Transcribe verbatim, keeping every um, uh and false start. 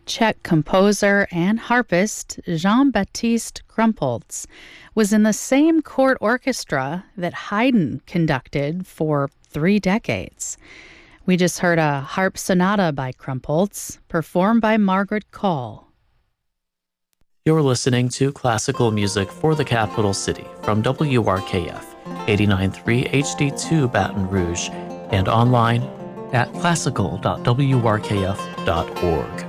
Czech composer and harpist Jean-Baptiste Krumpholz was in the same court orchestra that Haydn conducted for three decades. We just heard a harp sonata by Krumpholz, performed by Margaret Call. You're listening to classical music for the capital city from W R K F, eighty-nine point three H D two Baton Rouge, and online at classical dot w r k f dot org.